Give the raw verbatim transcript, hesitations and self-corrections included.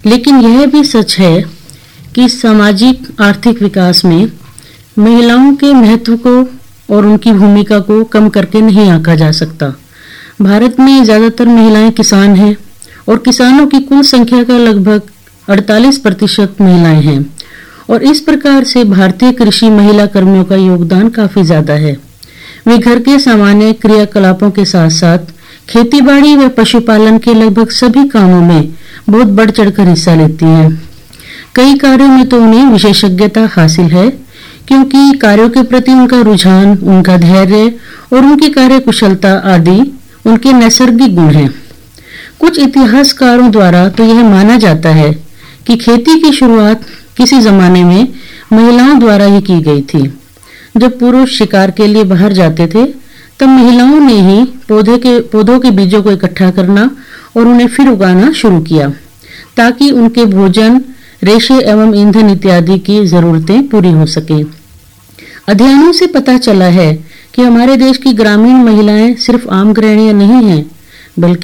लेकिन यह भी सच है कि सामाजिक आर्थिक विकास में महिलाओं के महत्व को और उनकी भूमिका को कम करके नहीं आंका जा सकता। भारत में ज़्यादातर महिलाएं किसान हैं और किसानों की कुल संख्या का लगभग अड़तालीस प्रतिशत महिलाएं हैं और इस प्रकार से भारतीय कृषि महिला कर्मियों का योगदान काफी ज्यादा है। वे घर के सामान्य क्रियाकलापों के साथ साथ खेतीबाड़ी व पशुपालन के लगभग सभी कामों में बहुत बढ़ चढ़कर हिस्सा लेती हैं। कई कार्यों में तो उन्हें विशेषज्ञता हासिल है क्योंकि कार्यों के प्रति उनका रुझान, उनका धैर्य और उनकी कार्यकुशलता आदि उनके नैसर्गिक गुण हैं। कुछ इतिहासकारों द्वारा तो यह माना जाता है कि खेती की शुरुआत किसी जमाने में महिलाओं द्वारा ही की गई थी। जब पुरुष शिकार के लिए बाहर जाते थे तब महिलाओं ने ही पौधे के पौधों के बीजों को इकट्ठा करना और उन्हें फिर उगाना शुरू किया ताकि उनके भोजन, रेशे एवं ईंधन इत्यादि की जरूरतें पूरी हो सके। अध्ययनों से पता चला है कि हमारे देश की ग्रामीण महिलाएं सिर्फ आम गृहिणियां नहीं हैं, बल्कि